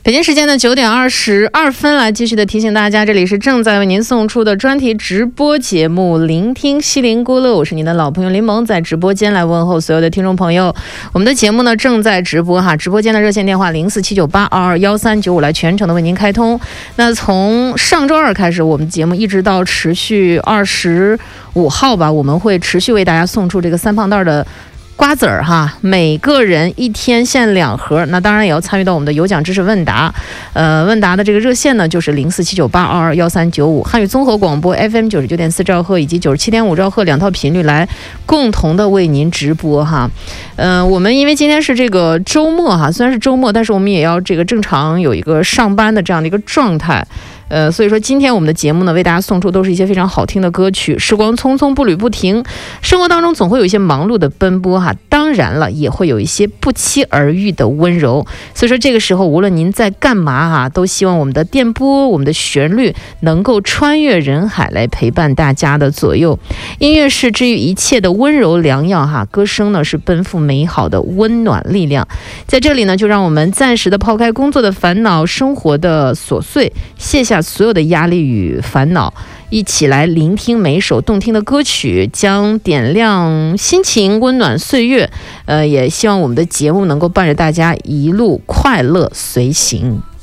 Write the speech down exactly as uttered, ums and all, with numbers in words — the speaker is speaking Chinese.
北京时间的九点二十二分，来继续的提醒大家，这里是正在为您送出的专题直播节目《聆听西林孤乐》，我是您的老朋友林萌，在直播间来问候所有的听众朋友。我们的节目呢正在直播哈，直播间的热线电话零四七九八二二幺三九五来全程的为您开通。那从上周二开始，我们节目一直到持续二十五号吧，我们会持续为大家送出这个三胖袋的瓜子儿哈，每个人一天限两盒。那当然也要参与到我们的有奖知识问答，呃，问答的这个热线呢就是零四七九八二二幺三九五，汉语综合广播 F M 九十九点四兆赫以及九十七点五兆赫两套频率来共同的为您直播哈。呃，我们因为今天是这个周末哈，虽然是周末，但是我们也要这个正常有一个上班的这样的一个状态。呃，所以说今天我们的节目呢，为大家送出都是一些非常好听的歌曲。时光匆匆，步履不停，生活当中总会有一些忙碌的奔波哈，当然了，也会有一些不期而遇的温柔。所以说这个时候，无论您在干嘛哈，都希望我们的电波、我们的旋律能够穿越人海来陪伴大家的左右。音乐是治愈一切的温柔良药哈，歌声呢是奔赴美好的温暖力量。在这里呢，就让我们暂时的抛开工作的烦恼、生活的琐碎，卸下所有的压力与烦恼，一起来聆听每首动听的歌曲，将点亮心情，温暖岁月。呃，也希望我们的节目能够伴着大家一路快乐随行。